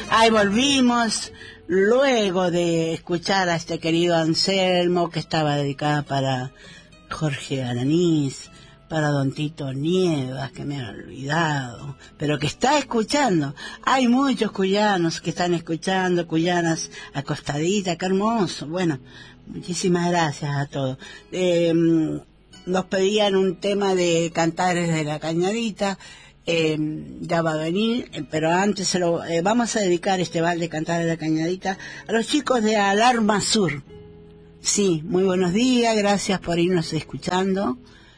Ahí volvimos, luego de escuchar a este querido Anselmo, que estaba dedicada para Jorge Alanís, para Don Tito Nievas, que me han olvidado, pero que está escuchando. Hay muchos cuyanos que están escuchando, cuyanas acostaditas, qué hermoso. Bueno, muchísimas gracias a todos. Nos pedían un tema de Cantares de la Cañadita, ya va a venir, pero antes vamos a dedicar este vals de Cantares de la Cañadita a los chicos de Alarma Sur. Sí, muy buenos días, gracias por irnos escuchando.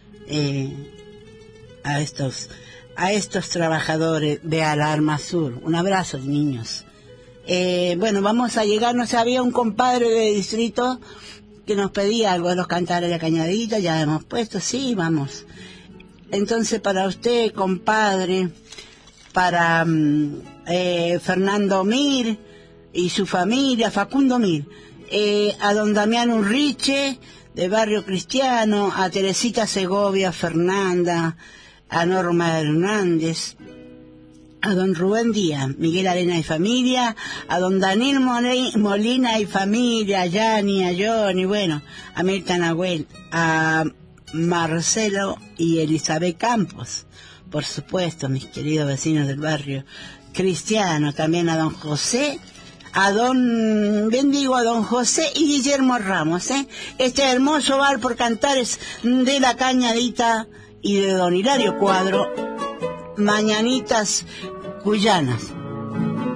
A estos trabajadores de Alarma Sur. Un abrazo, niños. Bueno, vamos a llegar, no sé, había un compadre de distrito que nos pedía algo de los Cantares de la Cañadita, ya hemos puesto, sí, vamos. Entonces, para usted, compadre, para Fernando Mir y su familia, Facundo Mir, a don Damián Urriche, de Barrio Cristiano, a Teresita Segovia, Fernanda, a Norma Hernández, a don Rubén Díaz, Miguel Arena y familia, a don Daniel Molina y familia, a Yani, a Johnny, bueno, a Mirta Nahuel, a Marcelo y Elizabeth Campos, por supuesto, mis queridos vecinos del barrio Cristiano, también a don José, a don José y Guillermo Ramos, este hermoso bar por Cantares de la Cañadita y de don Hilario Cuadro, Mañanitas Cuyanas.